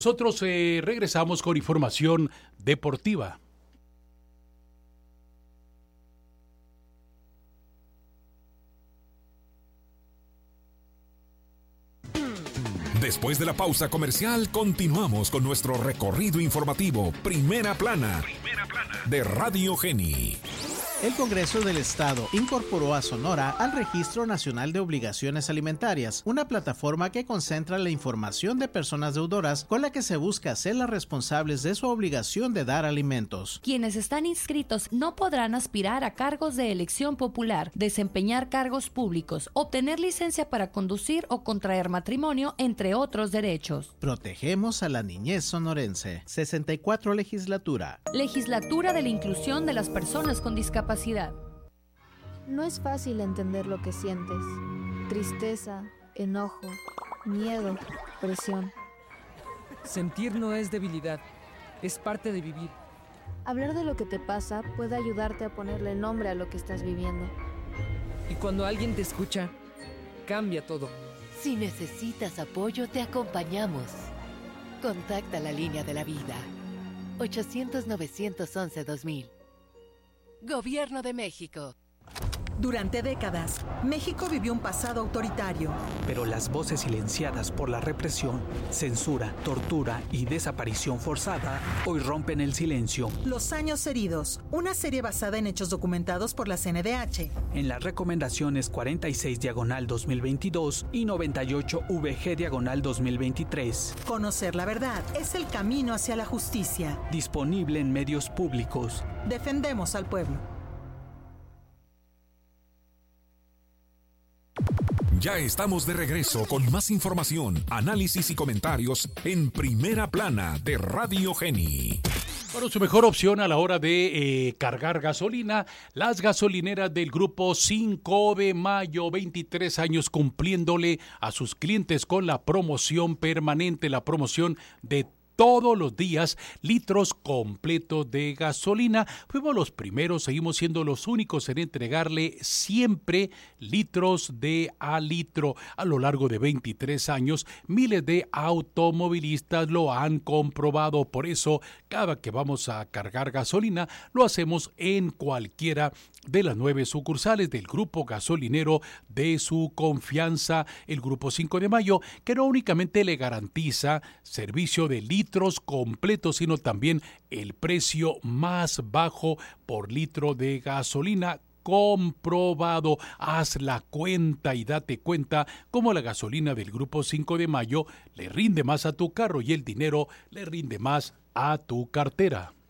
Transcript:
Nosotros regresamos con información deportiva. Después de la pausa comercial, continuamos con nuestro recorrido informativo Primera Plana de Radio Geni. El Congreso del Estado incorporó a Sonora al Registro Nacional de Obligaciones Alimentarias, una plataforma que concentra la información de personas deudoras con la que se busca hacerlas responsables de su obligación de dar alimentos. Quienes están inscritos no podrán aspirar a cargos de elección popular, desempeñar cargos públicos, obtener licencia para conducir o contraer matrimonio, entre otros derechos. Protegemos a la niñez sonorense. 64 Legislatura. Legislatura de la Inclusión de las Personas con Discapacidad. No es fácil entender lo que sientes. Tristeza, enojo, miedo, presión. Sentir no es debilidad, es parte de vivir. Hablar de lo que te pasa puede ayudarte a ponerle nombre a lo que estás viviendo. Y cuando alguien te escucha, cambia todo. Si necesitas apoyo, te acompañamos. Contacta la línea de la vida. 800-911-2000. Gobierno de México. Durante décadas, México vivió un pasado autoritario. Pero las voces silenciadas por la represión, censura, tortura y desaparición forzada hoy rompen el silencio. Los años heridos, una serie basada en hechos documentados por la CNDH. En las recomendaciones 46/2022 y 98-VG/2023. Conocer la verdad es el camino hacia la justicia. Disponible en medios públicos. Defendemos al pueblo. Ya estamos de regreso con más información, análisis y comentarios en Primera Plana de Radio Geni. Bueno, su mejor opción a la hora de cargar gasolina, las gasolineras del Grupo 5 de Mayo, 23 años cumpliéndole a sus clientes con la promoción permanente, la promoción de todos los días, litros completos de gasolina. Fuimos los primeros, seguimos siendo los únicos en entregarle siempre litros de a litro. A lo largo de 23 años, miles de automovilistas lo han comprobado. Por eso, cada que vamos a cargar gasolina, lo hacemos en cualquiera de las 9 sucursales del grupo gasolinero de su confianza, el Grupo 5 de Mayo, que no únicamente le garantiza servicio de litros completos, sino también el precio más bajo por litro de gasolina, comprobado. Haz la cuenta y date cuenta cómo la gasolina del Grupo 5 de Mayo le rinde más a tu carro y el dinero le rinde más a tu cartera.